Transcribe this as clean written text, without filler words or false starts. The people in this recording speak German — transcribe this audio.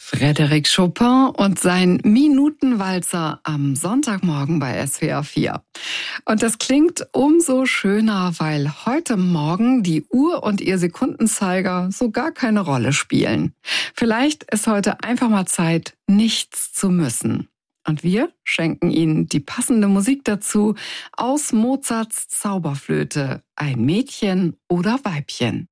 Frédéric Chopin und sein Minutenwalzer am Sonntagmorgen bei SWR 4. Und das klingt umso schöner, weil heute Morgen die Uhr und ihr Sekundenzeiger so gar keine Rolle spielen. Vielleicht ist heute einfach mal Zeit, nichts zu müssen. Und wir schenken Ihnen die passende Musik dazu aus Mozarts Zauberflöte, ein Mädchen oder Weibchen.